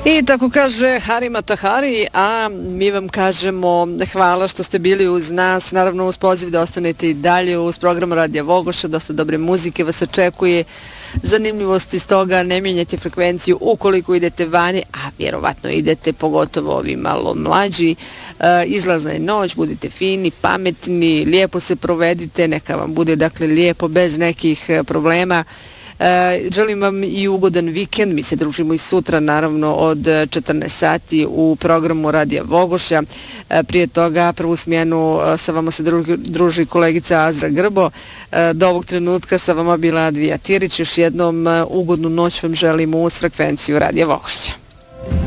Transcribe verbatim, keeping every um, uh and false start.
I tako kaže Harima Tahari, a mi vam kažemo hvala što ste bili uz nas, naravno uz poziv da ostanete i dalje uz program Radija Vogoša, dosta dobre muzike vas očekuje, zanimljivosti iz toga, ne mijenjajte frekvenciju ukoliko idete vani, a vjerovatno idete, pogotovo ovi malo mlađi, izlazna je noć, budite fini, pametni, lijepo se provedite, neka vam bude dakle lijepo, bez nekih problema. E, želim vam i ugodan vikend, mi se družimo i sutra naravno od četrnaest sati u programu Radija Vogoša. E, prije toga prvu smjenu sa vama se druži, druži kolegica Azra Grbo. E, do ovog trenutka sa vama bila Advija Tirić. Još jednom ugodnu noć vam želimo uz frekvenciju Radija Vogoša.